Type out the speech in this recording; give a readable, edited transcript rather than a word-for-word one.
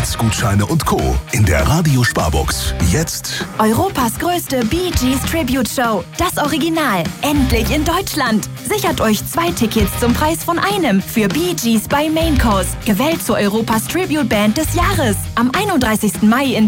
Eintrittsgutscheine und Co. in der Radio-Sparbox. Jetzt Europas größte Bee Gees Tribute Show. Das Original. Endlich in Deutschland. Sichert euch 2 Tickets zum Preis von einem für Bee Gees bei Main Course. Gewählt zur Europas Tribute Band des Jahres. Am 31. Mai in